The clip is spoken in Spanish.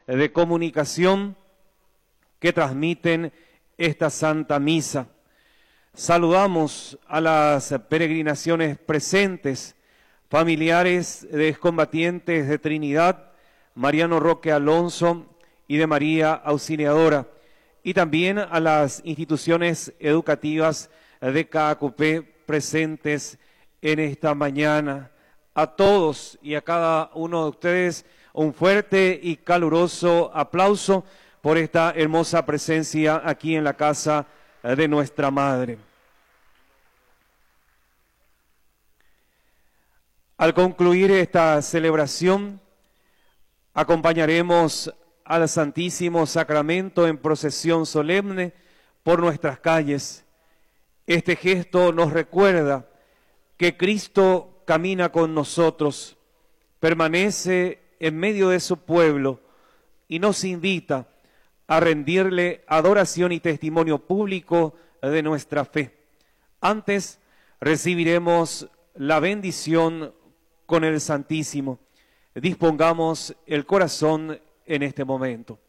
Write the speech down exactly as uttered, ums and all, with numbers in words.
de comunicación que transmiten esta Santa Misa. Saludamos a las peregrinaciones presentes, familiares de excombatientes de Trinidad, Mariano Roque Alonso y de María Auxiliadora, y también a las instituciones educativas de K A C U P presentes en esta mañana. A todos y a cada uno de ustedes un fuerte y caluroso aplauso por esta hermosa presencia aquí en la casa de nuestra Madre. Al concluir esta celebración, acompañaremos al Santísimo Sacramento en procesión solemne por nuestras calles. Este gesto nos recuerda que Cristo camina con nosotros, permanece en medio de su pueblo y nos invita a rendirle adoración y testimonio público de nuestra fe. Antes recibiremos la bendición con el Santísimo. Dispongamos el corazón en este momento.